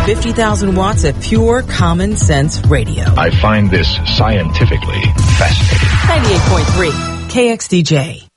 50,000 watts of pure common sense radio. I find this scientifically fascinating. 98.3 KXDJ.